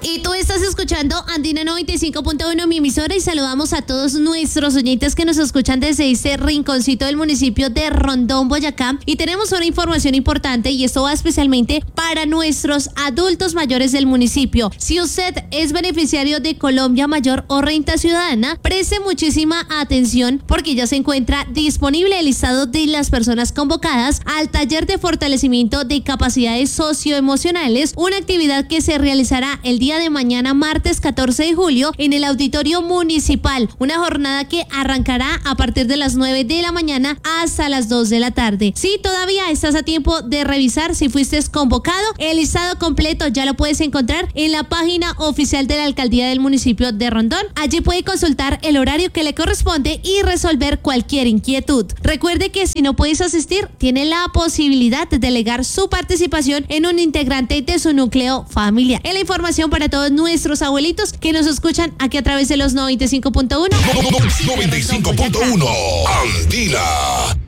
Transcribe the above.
Y tú estás escuchando Andina 95.1, mi emisora, y saludamos a todos nuestros oyentes que nos escuchan desde ese rinconcito del municipio de Rondón, Boyacá. Y tenemos una información importante, y esto va especialmente para nuestros adultos mayores del municipio. Si usted es beneficiario de Colombia Mayor o Renta Ciudadana, preste muchísima atención porque ya se encuentra disponible el listado de las personas convocadas al taller de fortalecimiento de capacidades socioemocionales, una actividad que se realizará el día de mañana, martes 14 de julio, en el Auditorio Municipal. Una jornada que arrancará a partir de las 9 de la mañana hasta las 2 de la tarde. Si todavía estás a tiempo de revisar si fuiste convocado, el listado completo ya lo puedes encontrar en la página oficial de la Alcaldía del municipio de Rondón. Allí puede consultar el horario que le corresponde y resolver cualquier inquietud. Recuerde que si no puedes asistir, tiene la posibilidad de delegar su participación en un integrante de su núcleo familiar. Es la información para todos nuestros abuelitos que nos escuchan aquí a través de los 95.1. 95.1 Andina.